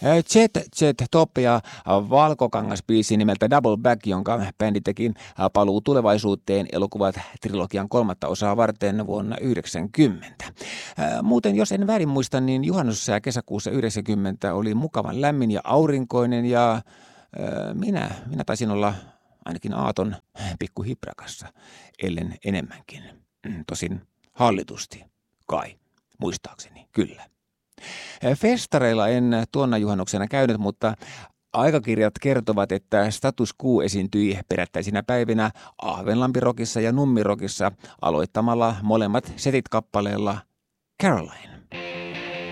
Jet Top ja valkokangasbiisi nimeltä Double Back, jonka bändi teki Paluu tulevaisuuteen elokuvat trilogian 3. osaa varten vuonna 1990. Muuten, jos en väärin muista, niin juhannussää kesäkuussa 1990 oli mukavan lämmin ja aurinkoinen ja minä taisin olla ainakin aaton pikkuhiprakassa, ellen enemmänkin. Tosin hallitusti, kai, muistaakseni, kyllä. Festareilla en tuonna juhannuksena käynyt, mutta aikakirjat kertovat, että Status Quo esiintyi perättäisinä päivinä Ahvenlampi-rockissa ja Nummi-rockissa aloittamalla molemmat setit kappaleella Caroline.